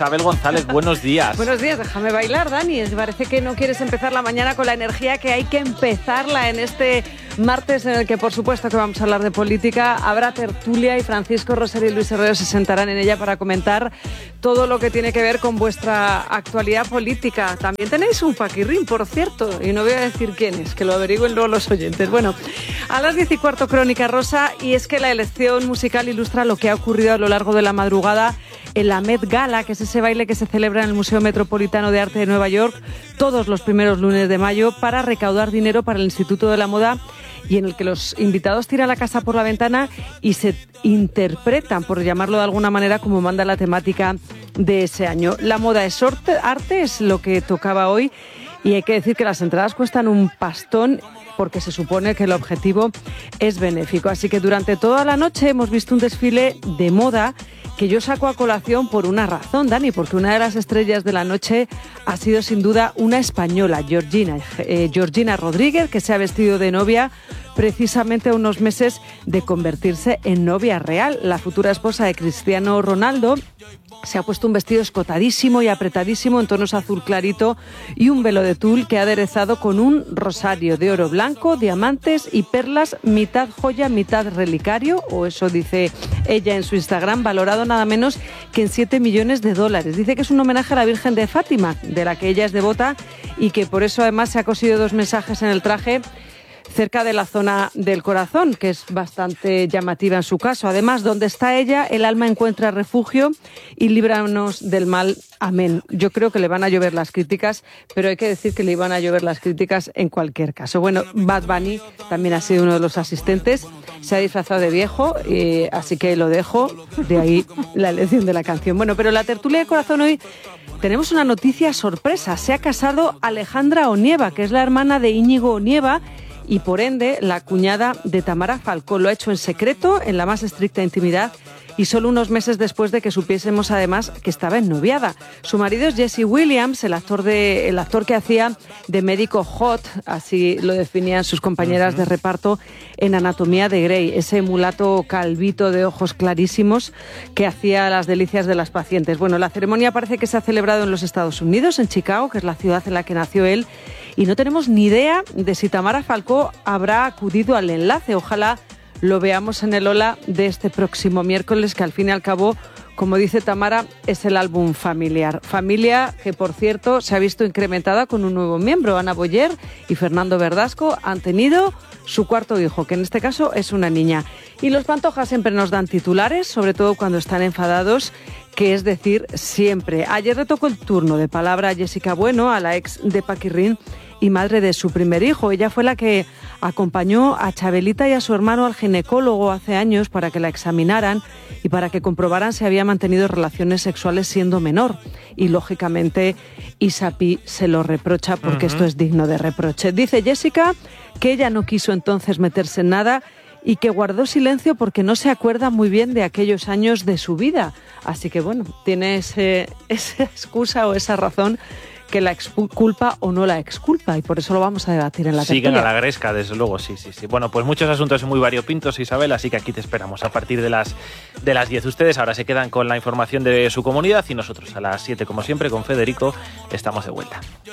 Isabel González, buenos días. Buenos días, déjame bailar, Dani. Parece que no quieres empezar la mañana con la energía que hay que empezarla en este martes en el que, por supuesto, que vamos a hablar de política. Habrá tertulia y Francisco Rosario y Luis Herrero se sentarán en ella para comentar todo lo que tiene que ver con vuestra actualidad política. También tenéis un paquirrín, por cierto, y no voy a decir quién es, que lo averigüen luego los oyentes. Bueno, a las 10:15 Crónica Rosa, y es que la elección musical ilustra lo que ha ocurrido a lo largo de la madrugada en la Met Gala, que es ese baile que se celebra en el Museo Metropolitano de Arte de Nueva York todos los primeros lunes de mayo para recaudar dinero para el Instituto de la Moda, y en el que los invitados tiran la casa por la ventana y se interpretan, por llamarlo de alguna manera, como manda la temática de ese año. La moda es arte, es lo que tocaba hoy, y hay que decir que las entradas cuestan un pastón, porque se supone que el objetivo es benéfico. Así que durante toda la noche hemos visto un desfile de moda que yo saco a colación por una razón, Dani, porque una de las estrellas de la noche ha sido sin duda una española, Georgina Rodríguez, que se ha vestido de novia precisamente a unos meses de convertirse en novia real. La futura esposa de Cristiano Ronaldo se ha puesto un vestido escotadísimo y apretadísimo en tonos azul clarito y un velo de tul que ha aderezado con un rosario de oro blanco, diamantes y perlas, mitad joya, mitad relicario, o eso dice ella en su Instagram, valorado nada menos que en $7 millones. Dice que es un homenaje a la Virgen de Fátima, de la que ella es devota, y que por eso además se ha cosido 2 mensajes en el traje cerca de la zona del corazón, que es bastante llamativa en su caso. Además, donde está ella, el alma encuentra refugio y líbranos del mal. Amén. Yo creo que le van a llover las críticas, pero hay que decir que le iban a llover las críticas en cualquier caso. Bueno, Bad Bunny también ha sido uno de los asistentes. Se ha disfrazado de viejo, así que lo dejo. De ahí la elección de la canción. Bueno, pero la tertulia de corazón hoy tenemos una noticia sorpresa. Se ha casado Alejandra Onieva, que es la hermana de Íñigo Onieva, y por ende la cuñada de Tamara Falcó. Lo ha hecho en secreto, en la más estricta intimidad, y solo unos meses después de que supiésemos además que estaba ennoviada. Su marido es Jesse Williams, el actor que hacía de médico Hot, así lo definían sus compañeras de reparto en Anatomía de Grey, ese mulato calvito de ojos clarísimos que hacía las delicias de las pacientes. Bueno, la ceremonia parece que se ha celebrado en los Estados Unidos, en Chicago, que es la ciudad en la que nació él, y no tenemos ni idea de si Tamara Falcó habrá acudido al enlace. Ojalá lo veamos en el Hola de este próximo miércoles, que al fin y al cabo, como dice Tamara, es el álbum familiar. Familia que, por cierto, se ha visto incrementada con un nuevo miembro. Ana Boyer y Fernando Verdasco han tenido su cuarto hijo, que en este caso es una niña. Y los Pantoja siempre nos dan titulares, sobre todo cuando están enfadados, que es decir, siempre. Ayer le tocó el turno de palabra a Jessica Bueno, a la ex de Paquirrín y madre de su primer hijo. Ella fue la que acompañó a Chabelita y a su hermano al ginecólogo hace años para que la examinaran y para que comprobaran si había mantenido relaciones sexuales siendo menor. Y, lógicamente, Isapi se lo reprocha porque esto es digno de reproche. Dice Jessica que ella no quiso entonces meterse en nada y que guardó silencio porque no se acuerda muy bien de aquellos años de su vida. Así que, bueno, tiene esa excusa o esa razón que la exculpa o no la exculpa, y por eso lo vamos a debatir en la tertulia. Siguen a la gresca, desde luego, sí. Bueno, pues muchos asuntos muy variopintos, Isabel, así que aquí te esperamos a partir de las 10. Ustedes ahora se quedan con la información de su comunidad y nosotros a las 7, como siempre, con Federico, estamos de vuelta.